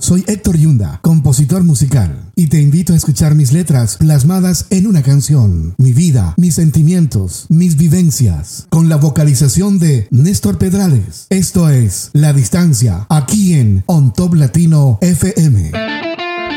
Soy Héctor Yunda, compositor musical, y te invito a escuchar mis letras plasmadas en una canción, mi vida, mis sentimientos, mis vivencias, con la vocalización de Néstor Pedrales. Esto es La Distancia, aquí en On Top Latino FM.